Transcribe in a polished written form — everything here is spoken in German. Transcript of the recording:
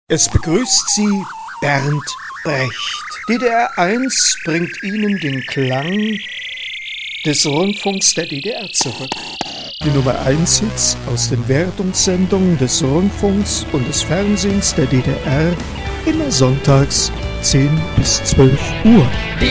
Es begrüßt Sie Bernd Brecht. DDR 1 bringt Ihnen den Klang des Rundfunks der DDR zurück. Die Nummer 1 Hits aus den Wertungssendungen des Rundfunks und des Fernsehens der DDR, immer sonntags 10 bis 12 Uhr.